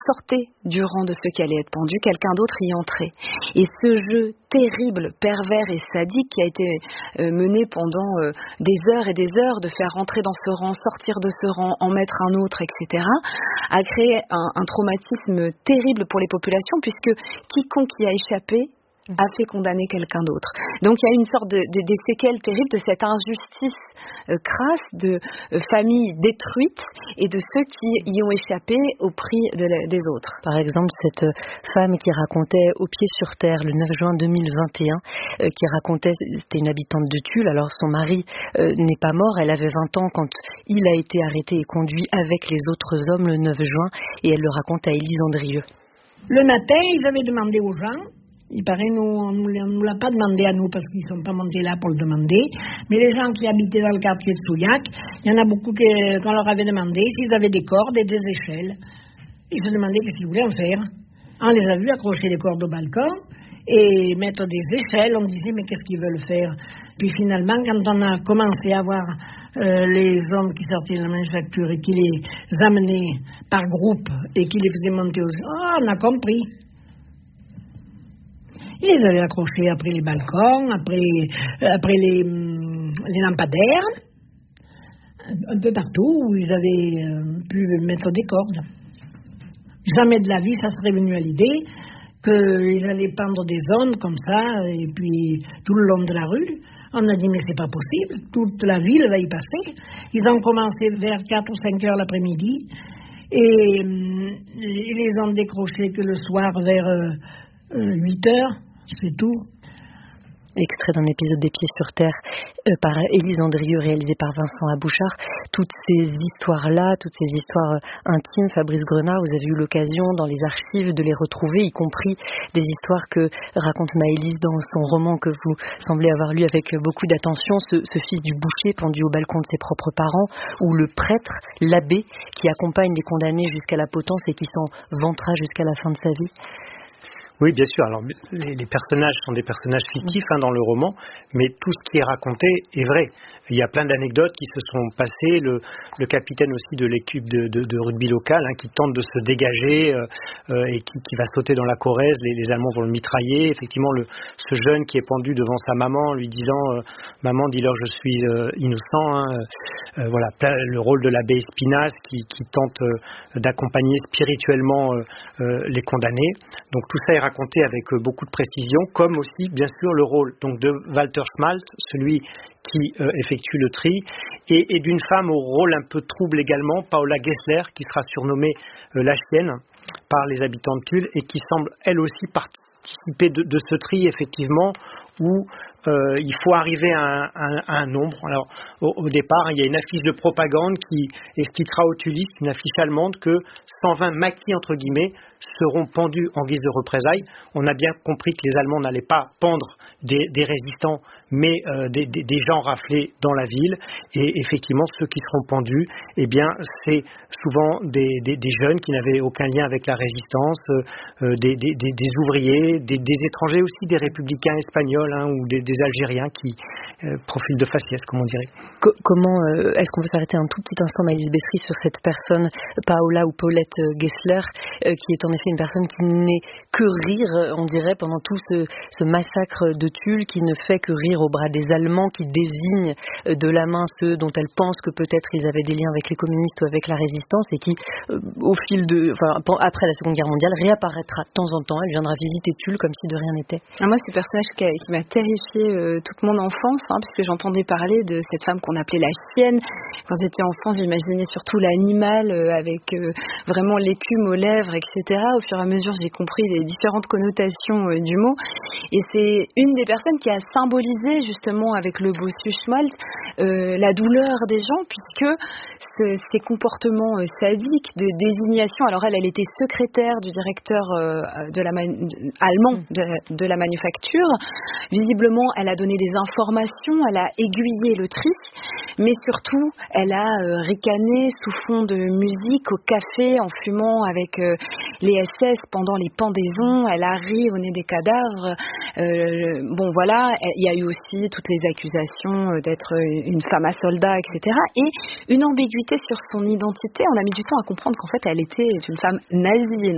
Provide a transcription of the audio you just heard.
sortait du rang de ceux qui allaient être pendus, quelqu'un d'autre y entrait. Et ce jeu terrible, pervers et sadique qui a été mené pendant des heures et des heures, de faire rentrer dans ce rang, sortir de ce rang, en mettre un autre, etc., a créé un traumatisme terrible pour les populations, puisque quiconque y a échappé a fait condamner quelqu'un d'autre. Donc il y a une sorte des séquelles terribles de cette injustice crasse de familles détruites et de ceux qui y ont échappé au prix des autres. Par exemple, cette femme qui racontait au pied sur terre le 9 juin 2021, qui racontait, c'était une habitante de Tulle, alors son mari n'est pas mort, elle avait 20 ans quand il a été arrêté et conduit avec les autres hommes le 9 juin, et elle le raconte à Élise Andrieux. Le matin, ils avaient demandé aux gens. Il paraît, on ne l'a pas demandé à nous parce qu'ils ne sont pas montés là pour le demander. Mais les gens qui habitaient dans le quartier de Souillac, il y en a beaucoup qu'on leur avait demandé s'ils avaient des cordes et des échelles. Ils se demandaient qu'est-ce qu'ils voulaient en faire. On les a vus accrocher des cordes au balcon et mettre des échelles. On disait mais qu'est-ce qu'ils veulent faire? Puis finalement, quand on a commencé à voir les hommes qui sortaient de la manufacture et qui les amenaient par groupe et qui les faisaient monter on a compris. Ils les avaient accrochés après les balcons, après les lampadaires, un peu partout où ils avaient pu mettre des cordes. Jamais de la vie, ça serait venu à l'idée qu'ils allaient pendre des hommes comme ça, et puis tout le long de la rue. On a dit, mais c'est pas possible, toute la ville va y passer. Ils ont commencé vers 4 ou 5 heures l'après-midi, et ils les ont décrochés que le soir vers 8 heures. C'est tout. Extrait d'un épisode des Pieds sur terre par Élise Andrieux, réalisé par Vincent Abouchard. Toutes ces histoires-là, toutes ces histoires intimes, Fabrice Grenard, vous avez eu l'occasion dans les archives de les retrouver, y compris des histoires que raconte Maëlys dans son roman que vous semblez avoir lu avec beaucoup d'attention, ce fils du boucher pendu au balcon de ses propres parents, ou le prêtre, l'abbé, qui accompagne les condamnés jusqu'à la potence et qui s'en vantera jusqu'à la fin de sa vie. Oui, bien sûr. Alors, les personnages sont des personnages fictifs dans le roman, mais tout ce qui est raconté est vrai. Il y a plein d'anecdotes qui se sont passées. Le capitaine aussi de l'équipe de rugby locale qui tente de se dégager et qui va sauter dans la Corrèze. Les Allemands vont le mitrailler. Effectivement, ce jeune qui est pendu devant sa maman, lui disant maman, dis-leur je suis innocent. Voilà, le rôle de l'abbé Espinasse qui tente d'accompagner spirituellement les condamnés. Donc tout ça est raconté avec beaucoup de précision, comme aussi bien sûr le rôle donc de Walter Schmalz, celui qui effectue le tri, et d'une femme au rôle un peu trouble également, Paola Gessler, qui sera surnommée la chienne par les habitants de Tulle et qui semble elle aussi participer de ce tri effectivement où il faut arriver à un nombre. Alors au départ, il y a une affiche de propagande qui expliquera aux Tullistes, une affiche allemande, que 120 maquis entre guillemets seront pendus en guise de représailles. On a bien compris que les Allemands n'allaient pas pendre des résistants, mais des gens raflés dans la ville. Et effectivement, ceux qui seront pendus, eh bien, c'est souvent des jeunes qui n'avaient aucun lien avec la résistance, des ouvriers, des étrangers aussi, des républicains espagnols ou des Algériens qui profilent de faciès, comme on dirait. Comment est-ce qu'on peut s'arrêter un tout petit instant, Maëlys Bestry, sur cette personne, Paola ou Paulette Gessler, qui est en effet une personne qui n'est que rire, on dirait, pendant tout ce massacre de Tulle, qui ne fait que rire au bras des Allemands, qui désigne de la main ceux dont elle pense que peut-être ils avaient des liens avec les communistes ou avec la résistance, et qui, après la Seconde Guerre mondiale, réapparaîtra de temps en temps. Elle viendra visiter Tulle comme si de rien n'était. Moi, c'est le personnage qui m'a terrifiée toute mon enfance, puisque j'entendais parler de cette femme qu'on appelait la chienne. Quand j'étais enfant, j'imaginais surtout l'animal avec vraiment l'écume aux lèvres, etc. Au fur et à mesure, j'ai compris les différentes connotations du mot. Et c'est une des personnes qui a symbolisé justement avec le bossu Schmalz la douleur des gens, puisque ces comportements sadiques de désignation. Alors elle était secrétaire du directeur allemand de la manufacture. Visiblement, elle a donné des informations, elle a aiguillé le tri, mais surtout, elle a ricané sous fond de musique au café en fumant avec les SS pendant les pendaisons. Elle a ri au nez des cadavres. Il y a eu aussi toutes les accusations d'être une femme à soldat, etc. Et une ambiguïté sur son identité. On a mis du temps à comprendre qu'en fait, elle était une femme nazie.